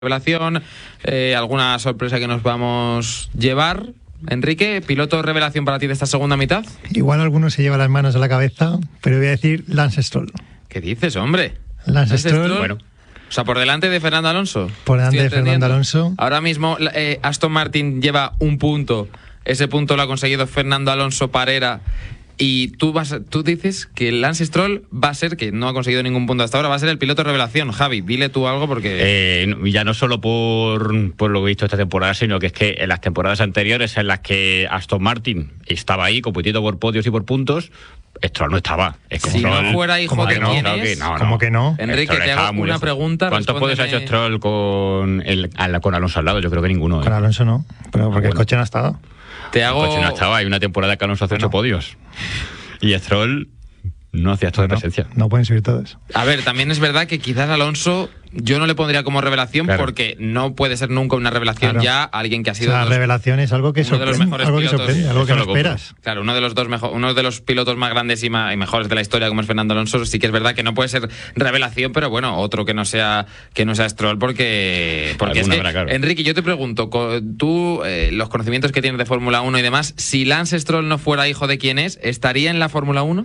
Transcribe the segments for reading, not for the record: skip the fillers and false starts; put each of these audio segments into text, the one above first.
Revelación, ¿alguna sorpresa que nos vamos a llevar? Enrique, piloto revelación para ti de esta segunda mitad. Igual alguno se lleva las manos a la cabeza, pero voy a decir Lance Stroll. ¿Qué dices, hombre? Lance Stroll. Bueno. O sea, por delante de Fernando Alonso. Por delante de Fernando Alonso. Ahora mismo Aston Martin lleva un punto. Ese punto lo ha conseguido Fernando Alonso Parera. Y tú dices que Lance Stroll va a ser, que no ha conseguido ningún punto hasta ahora, va a ser el piloto revelación. Javi, dile tú algo porque... ya no solo por lo que he visto esta temporada, sino que es que en las temporadas anteriores en las que Aston Martin estaba ahí compitiendo por podios y por puntos, Stroll no estaba. Es como si Stroll, no fuera hijo de quién es... ¿Cómo que no? Enrique, te hago una pregunta. ¿Cuántos podios ha hecho Stroll con Alonso al lado? Yo creo que ninguno. Con Alonso no, pero porque el coche no ha estado. El coche no estaba, hay una temporada que Alonso hace 8 podios. Y Stroll no hacía esto de presencia. No pueden subir todos. A ver, también es verdad que quizás Alonso yo no le pondría como revelación, claro, porque no puede ser nunca una revelación, claro, ya alguien que ha sido... O sea, la revelación es algo que sorprende, algo que no esperas. Claro, uno de los pilotos más grandes y mejores de la historia, como es Fernando Alonso, sí que es verdad que no puede ser revelación, pero bueno, otro que no sea Stroll, porque es que, claro. Enrique, yo te pregunto, tú, los conocimientos que tienes de Fórmula 1 y demás, si Lance Stroll no fuera hijo de quién es, ¿estaría en la Fórmula 1?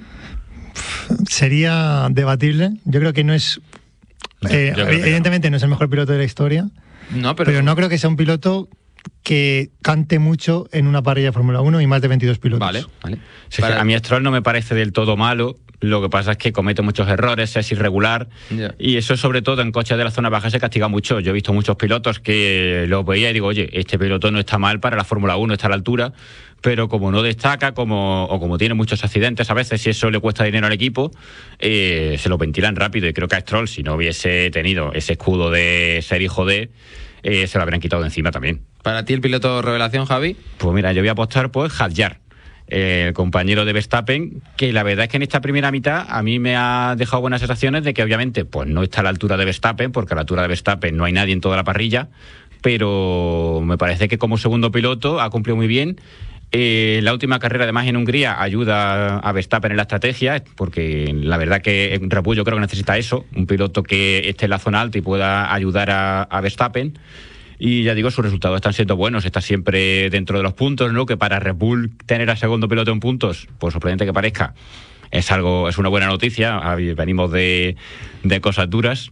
Sería debatible. Yo creo que no es... evidentemente no es el mejor piloto de la historia, pero no creo que sea un piloto que cante mucho en una parrilla de Fórmula 1 y más de 22 pilotos. Vale. Sí, a mí Stroll no me parece del todo malo. Lo que pasa es que comete muchos errores, es irregular, y eso sobre todo en coches de la zona baja se castiga mucho. Yo he visto muchos pilotos que los veía y digo, oye, este piloto no está mal para la Fórmula 1, está a la altura, pero como no destaca, como tiene muchos accidentes a veces, y eso le cuesta dinero al equipo, se lo ventilan rápido. Y creo que a Stroll, si no hubiese tenido ese escudo de ser hijo de, se lo habrían quitado de encima también. ¿Para ti el piloto revelación, Javi? Pues mira, yo voy a apostar por Hadjar, compañero de Verstappen, que la verdad es que en esta primera mitad a mí me ha dejado buenas sensaciones de que obviamente pues no está a la altura de Verstappen, porque a la altura de Verstappen no hay nadie en toda la parrilla, pero me parece que como segundo piloto ha cumplido muy bien. La última carrera además en Hungría ayuda a Verstappen en la estrategia, porque la verdad que Red Bull yo creo que necesita eso, un piloto que esté en la zona alta y pueda ayudar a Verstappen. Y ya digo, sus resultados están siendo buenos, está siempre dentro de los puntos, ¿no? Que para Red Bull tener al segundo piloto en puntos, por sorprendente que parezca, es una buena noticia. Venimos de cosas duras,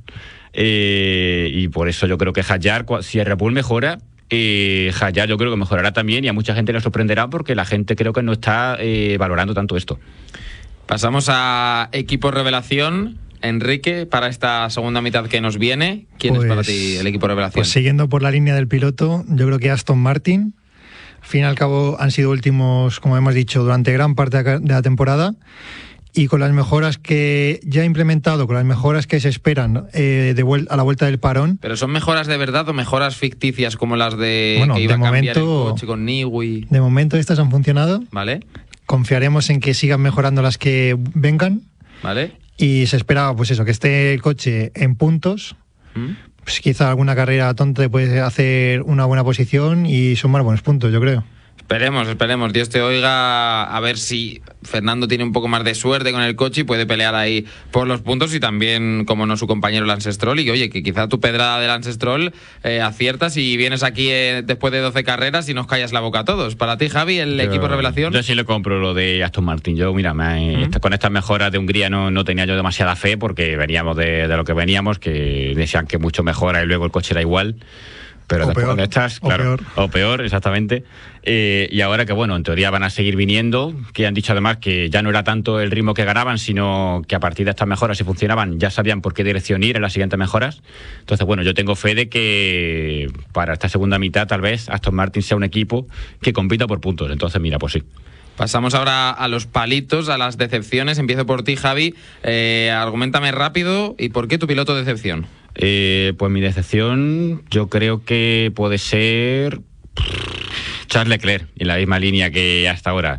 y por eso yo creo que Hadjar, si el Red Bull mejora, Hadjar yo creo que mejorará también, y a mucha gente le sorprenderá porque la gente creo que no está valorando tanto esto. Pasamos a equipo revelación. Enrique, para esta segunda mitad que nos viene, ¿quién es para ti el equipo revelación? Pues siguiendo por la línea del piloto, yo creo que Aston Martin. Al fin y al cabo han sido últimos, como hemos dicho, durante gran parte de la temporada, y con las mejoras que ya ha implementado, con las mejoras que se esperan a la vuelta del parón. ¿Pero son mejoras de verdad o mejoras ficticias como las que iba a cambiar el coche con Newey? De momento estas han funcionado. Vale. Confiaremos en que sigan mejorando las que vengan. Vale. Y se esperaba, pues eso, que esté el coche en puntos. Pues quizá alguna carrera tonta te puede hacer una buena posición y sumar buenos puntos, yo creo. Esperemos, Dios te oiga, a ver si Fernando tiene un poco más de suerte con el coche y puede pelear ahí por los puntos, y también, como no, su compañero Lance Stroll. Y oye, que quizá tu pedrada de Lance Stroll aciertas y vienes aquí después de 12 carreras y nos callas la boca a todos. Para ti, Javi, el equipo revelación. Yo sí le compro lo de Aston Martin. Yo, mira, con estas mejoras de Hungría no tenía yo demasiada fe, porque veníamos de lo que veníamos, que decían que mucho mejora y luego el coche era igual. Pero después con estas, claro, o peor, exactamente. Y ahora que, bueno, en teoría van a seguir viniendo, que han dicho además que ya no era tanto el ritmo que ganaban, sino que a partir de estas mejoras, si funcionaban, ya sabían por qué dirección ir en las siguientes mejoras. Entonces, bueno, yo tengo fe de que para esta segunda mitad, tal vez, Aston Martin sea un equipo que compita por puntos. Entonces, mira, pues sí. Pasamos ahora a los palitos, a las decepciones. Empiezo por ti, Javi. Arguméntame rápido, ¿y por qué tu piloto de decepción? Pues mi decepción yo creo que puede ser Charles Leclerc, en la misma línea que hasta ahora.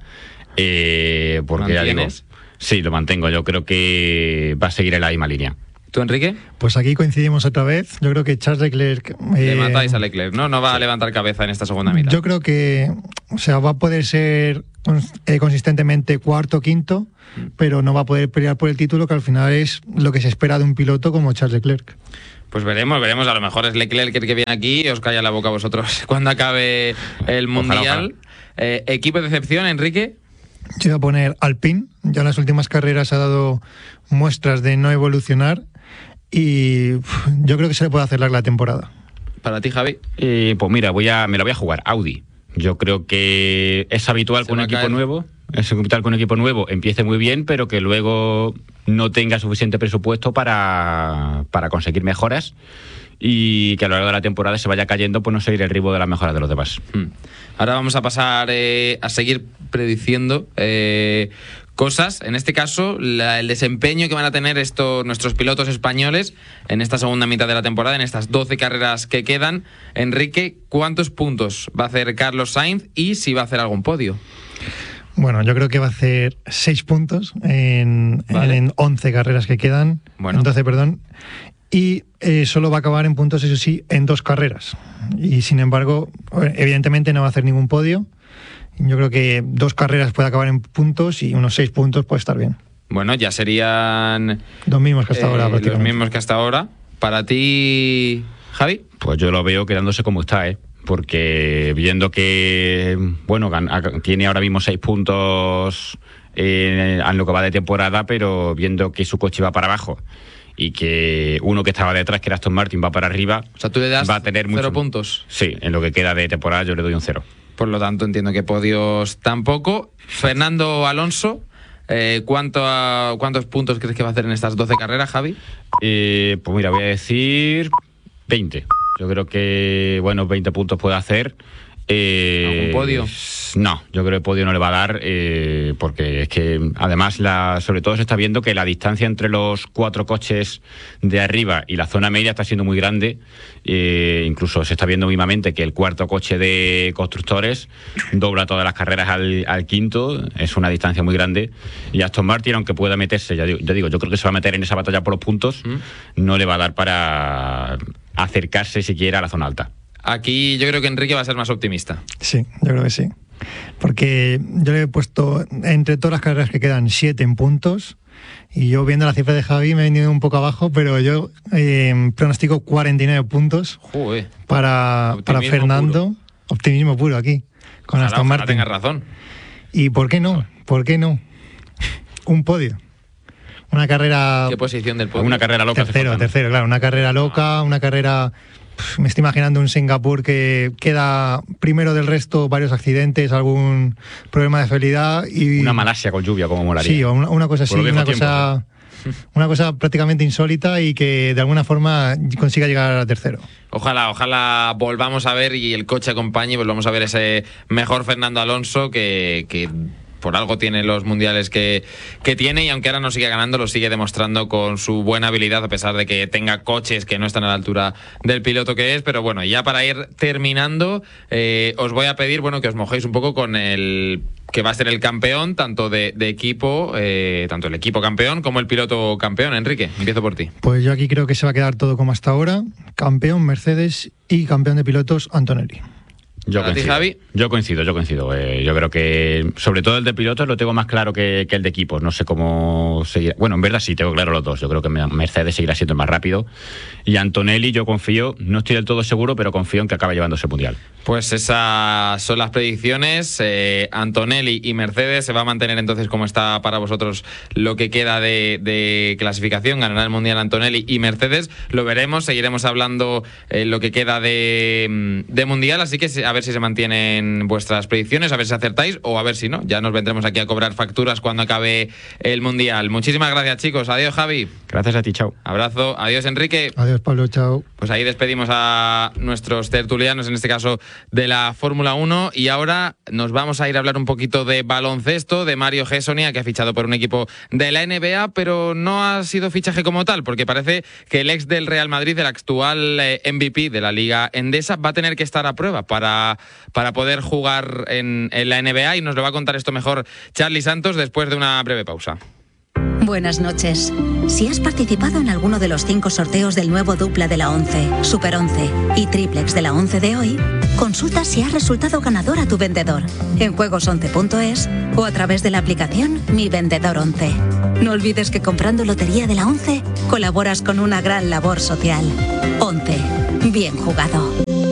Porque ya digo, sí, lo mantengo. Yo creo que va a seguir en la misma línea. ¿Tú, Enrique? Pues aquí coincidimos otra vez. Yo creo que Charles Leclerc... Le matáis a Leclerc, ¿no? No va a levantar cabeza en esta segunda mitad. Yo creo que va a poder ser consistentemente cuarto, quinto, pero no va a poder pelear por el título, que al final es lo que se espera de un piloto como Charles Leclerc. Pues veremos. A lo mejor es Leclerc el que viene aquí y os calla la boca a vosotros cuando acabe el Mundial. Ojalá. ¿Equipo de excepción, Enrique? Yo voy a poner Alpine. Ya en las últimas carreras ha dado muestras de no evolucionar y yo creo que se le puede hacer larga la temporada. ¿Para ti, Javi? Pues mira, me la voy a jugar. Audi. Yo creo que es habitual con un equipo nuevo. Es habitual con un equipo nuevo empiece muy bien, pero que luego no tenga suficiente presupuesto para conseguir mejoras y que a lo largo de la temporada se vaya cayendo por no seguir el ritmo de las mejoras de los demás. Ahora vamos a pasar a seguir prediciendo cosas. En este caso, el desempeño que van a tener nuestros pilotos españoles en esta segunda mitad de la temporada, en estas 12 carreras que quedan. Enrique, ¿cuántos puntos va a hacer Carlos Sainz y si va a hacer algún podio? Bueno, yo creo que va a hacer 6 puntos en 11 carreras que quedan. Bueno. En 12, perdón. Y solo va a acabar en puntos, eso sí, en 2 carreras. Y sin embargo, evidentemente no va a hacer ningún podio. Yo creo que 2 carreras puede acabar en puntos y unos 6 puntos puede estar bien. Bueno, ya serían... Los mismos que hasta ahora, prácticamente. Los mismos que hasta ahora. ¿Para ti, Javi? Pues yo lo veo quedándose como está, porque viendo que, bueno, tiene ahora mismo 6 puntos en lo que va de temporada, pero viendo que su coche va para abajo y que uno que estaba detrás, que era Aston Martin, va para arriba, o sea, ¿tú le das va a tener 0 puntos? Sí, en lo que queda de temporada yo le doy un 0. Por lo tanto, entiendo que podios tampoco. Fernando Alonso, ¿cuántos puntos crees que va a hacer en estas 12 carreras, Javi? Pues mira, voy a decir 20. Yo creo que, 20 puntos puede hacer. ¿Algún podio? No, yo creo que el podio no le va a dar, porque es que además sobre todo se está viendo que la distancia entre los 4 coches de arriba y la zona media está siendo muy grande. Incluso se está viendo mismamente que el 4.º coche de constructores dobla todas las carreras al quinto. Es una distancia muy grande y Aston Martin, aunque pueda meterse, yo creo que se va a meter en esa batalla por los puntos, no le va a dar para acercarse siquiera a la zona alta. Aquí yo creo que Enrique va a ser más optimista. Sí, yo creo que sí. Porque yo le he puesto entre todas las carreras que quedan 7 en puntos y yo viendo la cifra de Javi me he venido un poco abajo, pero yo pronostico 49 puntos. Joder. para Fernando. Puro. Optimismo puro aquí, con Aston Martin. Tengas razón. ¿Y por qué no? Un podio. Una carrera... ¿Qué posición del podio? Una carrera loca. Tercero, claro. Una carrera loca, una carrera... Me estoy imaginando un Singapur que queda primero del resto, varios accidentes, algún problema de fiabilidad y... Una Malasia con lluvia, como molaría. Sí, una cosa así, una cosa prácticamente insólita y que de alguna forma consiga llegar a tercero. Ojalá volvamos a ver y el coche acompañe y volvamos a ver ese mejor Fernando Alonso que por algo tiene los mundiales que tiene y aunque ahora no sigue ganando, lo sigue demostrando con su buena habilidad a pesar de que tenga coches que no están a la altura del piloto que es. Pero bueno, ya para ir terminando, os voy a pedir que os mojéis un poco con el que va a ser el campeón, tanto de equipo, tanto el equipo campeón como el piloto campeón. Enrique, empiezo por ti. Pues yo aquí creo que se va a quedar todo como hasta ahora. Campeón Mercedes y campeón de pilotos Antonelli. Yo coincido. Yo creo que sobre todo el de pilotos lo tengo más claro que el de equipos. No sé cómo seguirá. Bueno, en verdad sí, tengo claro los dos. Yo creo que Mercedes seguirá siendo el más rápido. Y Antonelli, yo confío, no estoy del todo seguro, pero confío en que acabe llevándose el mundial. Pues esas son las predicciones. Antonelli y Mercedes. Se va a mantener entonces como está para vosotros lo que queda de clasificación. Ganará el mundial Antonelli y Mercedes. Lo veremos, seguiremos hablando lo que queda de mundial. Así que a ver si se mantienen vuestras predicciones, a ver si acertáis o a ver si no. Ya nos vendremos aquí a cobrar facturas cuando acabe el mundial. Muchísimas gracias, chicos. Adiós, Javi. Gracias a ti, chao. Abrazo. Adiós, Enrique. Adiós, Pablo, chao. Pues ahí despedimos a nuestros tertulianos, en este caso de la Fórmula 1. Y ahora nos vamos a ir a hablar un poquito de baloncesto, de Mario Hezonja, que ha fichado por un equipo de la NBA, pero no ha sido fichaje como tal, porque parece que el ex del Real Madrid, el actual MVP de la Liga Endesa, va a tener que estar a prueba para poder jugar en la NBA, y nos lo va a contar esto mejor Charly Santos después de una breve pausa. Buenas noches. Si has participado en alguno de los 5 sorteos del nuevo dupla de la 11, Super 11 y triplex de la 11 de hoy, consulta si has resultado ganador a tu vendedor en juegos11.es o a través de la aplicación Mi Vendedor 11. No olvides que comprando Lotería de la 11 colaboras con una gran labor social. 11. Bien jugado.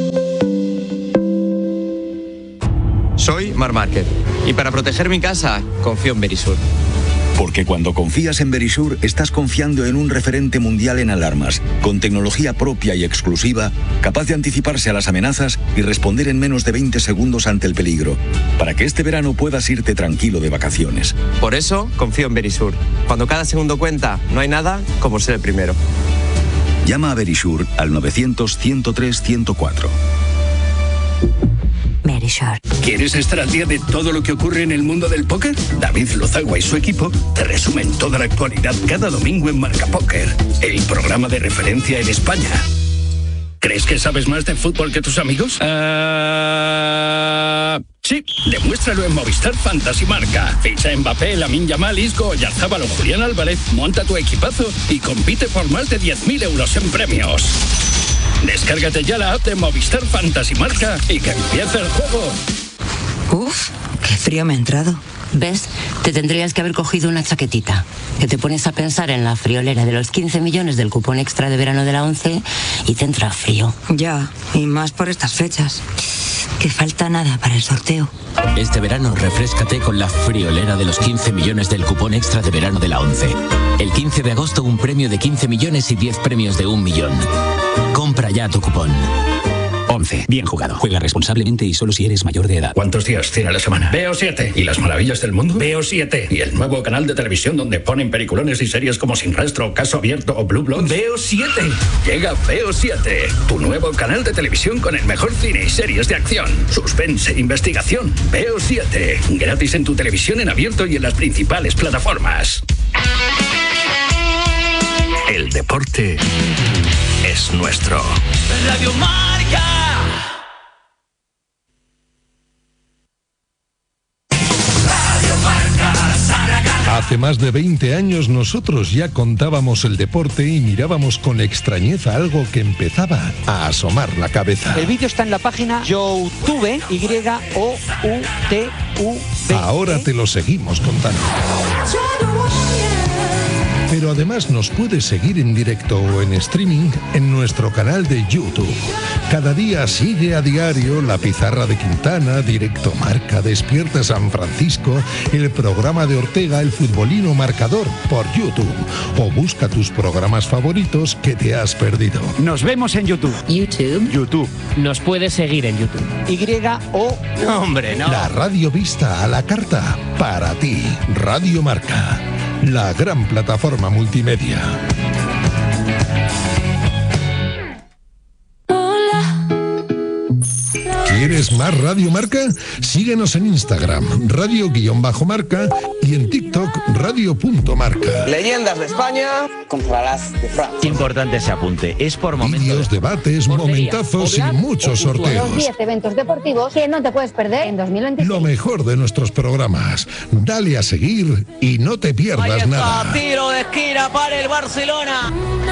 Soy Marc Márquez y para proteger mi casa confío en Verisur. Porque cuando confías en Verisur, estás confiando en un referente mundial en alarmas, con tecnología propia y exclusiva, capaz de anticiparse a las amenazas y responder en menos de 20 segundos ante el peligro, para que este verano puedas irte tranquilo de vacaciones. Por eso confío en Verisur. Cuando cada segundo cuenta, no hay nada como ser el primero. Llama a Verisur al 900-103-104. Verisur. ¿Quieres estar al día de todo lo que ocurre en el mundo del póker? David Lozagua y su equipo te resumen toda la actualidad cada domingo en Marca Póker, el programa de referencia en España. ¿Crees que sabes más de fútbol que tus amigos? Sí, demuéstralo en Movistar Fantasy Marca. Ficha a Mbappé, Lamine Yamal, Isco, Oyarzabal o Julián Álvarez, monta tu equipazo y compite por más de 10.000 euros en premios. Descárgate ya la app de Movistar Fantasy Marca y que empiece el juego. Uf, qué frío me ha entrado. ¿Ves? Te tendrías que haber cogido una chaquetita. Que te pones a pensar en la friolera de los 15 millones del cupón extra de verano de la 11 y te entra frío. Ya, y más por estas fechas. Que falta nada para el sorteo. Este verano refréscate con la friolera de los 15 millones del cupón extra de verano de la 11. El 15 de agosto un premio de 15 millones y 10 premios de 1 millón. Compra ya tu cupón. 11. Bien jugado. Juega responsablemente y solo si eres mayor de edad. ¿Cuántos días tiene la semana? Veo 7. ¿Y las maravillas del mundo? Veo 7. ¿Y el nuevo canal de televisión donde ponen peliculones y series como Sin Rastro, Caso Abierto o Blue Bloods? Veo 7. Llega Veo 7. Tu nuevo canal de televisión con el mejor cine y series de acción, suspense e investigación. Veo 7. Gratis en tu televisión en abierto y en las principales plataformas. El deporte es nuestro. Radio Marca. Hace más de 20 años nosotros ya contábamos el deporte y mirábamos con extrañeza algo que empezaba a asomar la cabeza. El vídeo está en la página YouTube, YOUTUV. Ahora te lo seguimos contando. Pero además nos puedes seguir en directo o en streaming en nuestro canal de YouTube. Cada día sigue a diario La Pizarra de Quintana, Directo Marca, Despierta San Francisco, el programa de Ortega, El Futbolino Marcador por YouTube. O busca tus programas favoritos que te has perdido. Nos vemos en YouTube. YouTube. Nos puedes seguir en YouTube. No, hombre, no. La radio vista a la carta para ti. Radio Marca. La gran plataforma multimedia. ¿Quieres más Radio Marca? Síguenos en Instagram, radio_marca y en TikTok, radio.marca. Leyendas de España contra las de Francia. Importante ese apunte, es por momentos. Vídeos, debates, momentazos y muchos sorteos. Los 10 eventos deportivos que no te puedes perder en 2026. Lo mejor de nuestros programas. Dale a seguir y no te pierdas nada. Tiro de esquina para el Barcelona.